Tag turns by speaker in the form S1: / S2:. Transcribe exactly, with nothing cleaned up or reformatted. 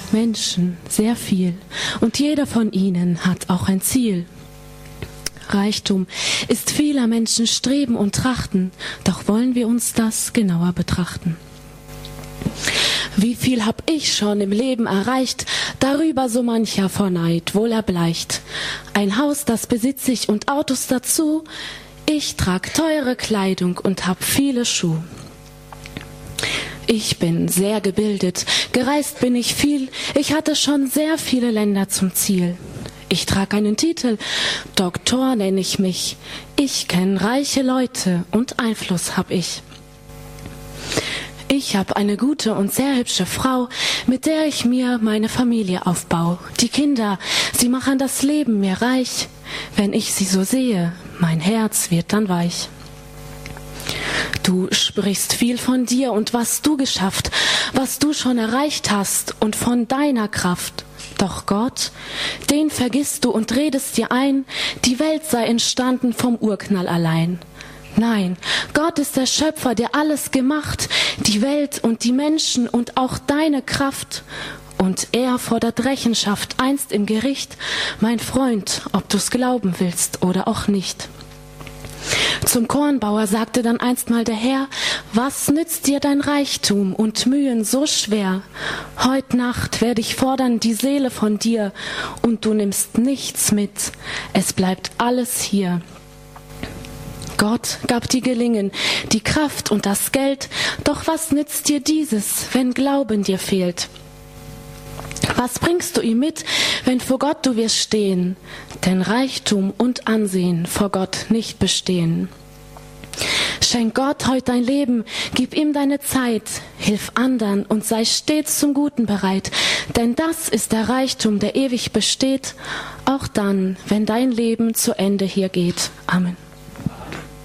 S1: Menschen, sehr viel, und jeder von ihnen hat auch ein Ziel. Reichtum ist vieler Menschen Streben und Trachten, doch wollen wir uns das genauer betrachten. Wie viel hab ich schon im Leben erreicht, darüber so mancher vor Neid wohl erbleicht. Ein Haus, das besitz ich und Autos dazu, ich trag teure Kleidung und hab viele Schuh. Ich bin sehr gebildet, gereist bin ich viel, ich hatte schon sehr viele Länder zum Ziel. Ich trag einen Titel, Doktor nenn ich mich, ich kenn reiche Leute und Einfluss hab ich. Ich hab eine gute und sehr hübsche Frau, mit der ich mir meine Familie aufbau. Die Kinder, sie machen das Leben mir reich, wenn ich sie so sehe, mein Herz wird dann weich. Du sprichst viel von dir und was du geschafft, was du schon erreicht hast und von deiner Kraft. Doch Gott, den vergisst du und redest dir ein, die Welt sei entstanden vom Urknall allein. Nein, Gott ist der Schöpfer, der alles gemacht, die Welt und die Menschen und auch deine Kraft. Und er fordert Rechenschaft einst im Gericht, mein Freund, ob du's glauben willst oder auch nicht. Zum Kornbauer sagte dann einst mal der Herr, was nützt dir dein Reichtum und Mühen so schwer? Heut Nacht werde ich fordern die Seele von dir und du nimmst nichts mit, es bleibt alles hier. Gott gab dir Gelingen, die Kraft und das Geld, doch was nützt dir dieses, wenn Glauben dir fehlt? Was bringst du ihm mit, wenn vor Gott du wirst stehen? Denn Reichtum und Ansehen vor Gott nicht bestehen. Schenk Gott heut dein Leben, gib ihm deine Zeit, hilf andern und sei stets zum Guten bereit, denn das ist der Reichtum, der ewig besteht, auch dann, wenn dein Leben zu Ende hier geht. Amen.